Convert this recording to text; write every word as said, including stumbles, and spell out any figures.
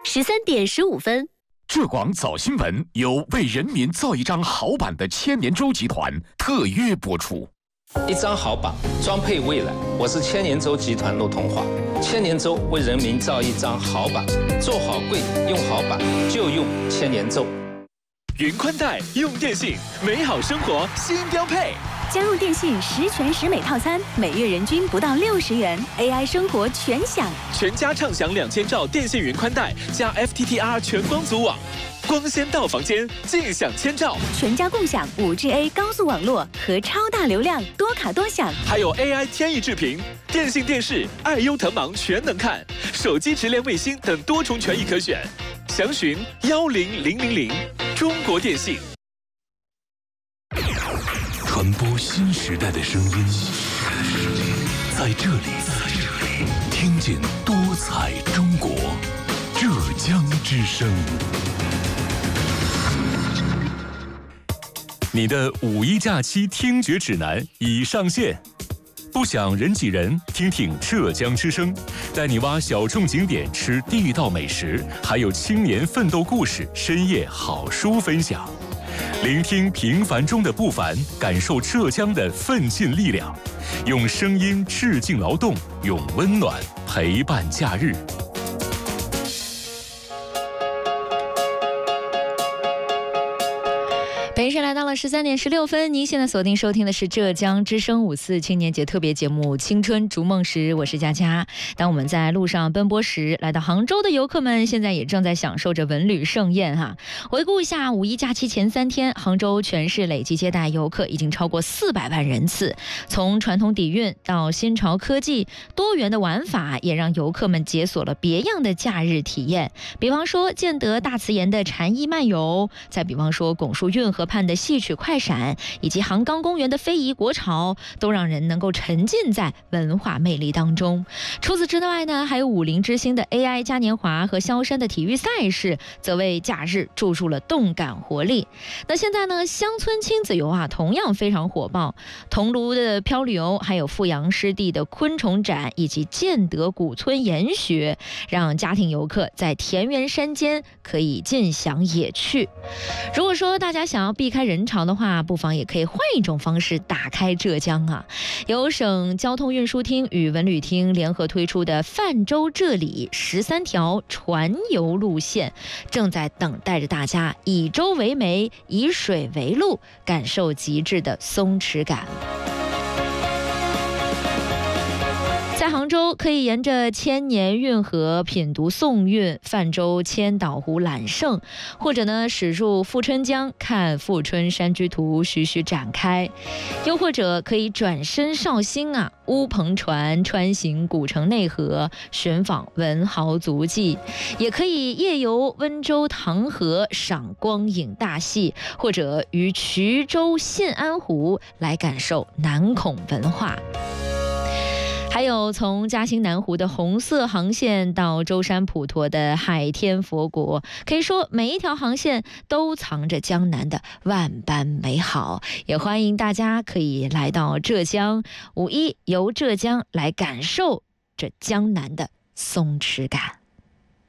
十三点十五分， 浙广早新闻由为人民造一张好版的千年舟集团特约播出。 一张好版，装配未来。我是千年舟集团陆同华。千年舟为人民造一张好版，做好柜，用好版就用千年舟。 云宽带用电信，美好生活新标配。 加入电信十全十美套餐，每月人均不到六十元 ，A I 生活全享。 全家畅享两千兆电信云宽带加 F T T R 全光组网，光纤到房间，尽享千兆。 全家共享 五 G A 高速网络和超大流量，多卡多享。 还有 A I 天翼智屏、电信电视、爱优腾芒全能看，手机直连卫星等多重权益可选。详询幺零零零零。中国电信。 传播新时代的声音，在这里，听见多彩中国，浙江之声。你的五一假期听觉指南已上线。不想人挤人，听听浙江之声，带你挖小众景点，吃地道美食，还有青年奋斗故事，深夜好书分享。聆听平凡中的不凡，感受浙江的奋进力量，用声音致敬劳动，用温暖陪伴假日。 北京时来到了十三点十六分，您现在锁定收听的是浙江之声五四青年节特别节目《青春逐梦时》，我是佳佳。当我们在路上奔波时，来到杭州的游客们现在也正在享受着文旅盛宴哈。回顾一下五一假期前三天，杭州全市累计接待游客已经超过四百万人次。从传统底蕴到新潮科技，多元的玩法也让游客们解锁了别样的假日体验。比方说建德大慈岩的禅意漫游，再比方说拱墅运河畔的戏曲快闪，以及杭钢公园的非遗国潮，都让人能够沉浸在文化魅力当中。除此之外呢，还有武林之星的 A I 嘉年华和萧山的体育赛事，则为假日注入了动感活力。那现在呢，乡村亲子游啊，同样非常火爆。桐庐的漂旅游，还有富阳湿地的昆虫展，以及建德古村研学，让家庭游客在田园山间可以尽享野趣。如果说大家想要避开人潮的话，不妨也可以换一种方式打开浙江啊。由省交通运输厅与文旅厅联合推出的泛舟浙里十三条船游路线，正在等待着大家以舟为媒，以水为路，感受极致的松弛感。在杭州，可以沿着千年运河品读宋韵，泛舟千岛湖揽胜，或者呢驶入富春江，看富春山居图徐徐展开，又或者可以转身绍兴啊，乌篷船穿行古城内河，寻访文豪足迹，也可以夜游温州塘河，赏光影大戏，或者于衢州信安湖来感受南孔文化。还有从嘉兴南湖的红色航线到舟山普陀的海天佛国，可以说每一条航线都藏着江南的万般美好。也欢迎大家可以来到浙江，五一游浙江来感受这江南的松弛感。